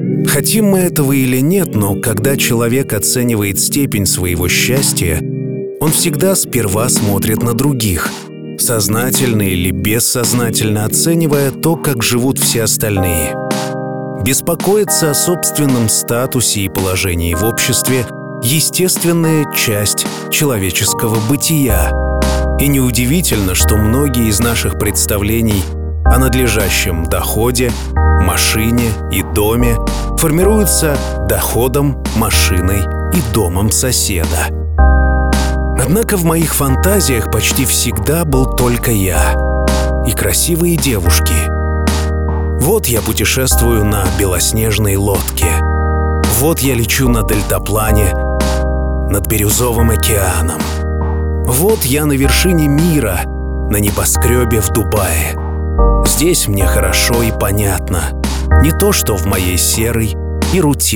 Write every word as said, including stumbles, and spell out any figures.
Хотим мы этого или нет, но когда человек оценивает степень своего счастья, он всегда сперва смотрит на других, сознательно или бессознательно оценивая то, как живут все остальные. Беспокоиться о собственном статусе и положении в обществе – естественная часть человеческого бытия. И неудивительно, что многие из наших представлений о надлежащем доходе, машине и доме формируются доходом, машиной и домом соседа. Однако в моих фантазиях почти всегда был только я и красивые девушки. Вот я путешествую на белоснежной лодке. Вот я лечу на дельтаплане над бирюзовым океаном. Вот я на вершине мира, на небоскребе в Дубае. Здесь мне хорошо и понятно. Не то, что в моей серой и рутинной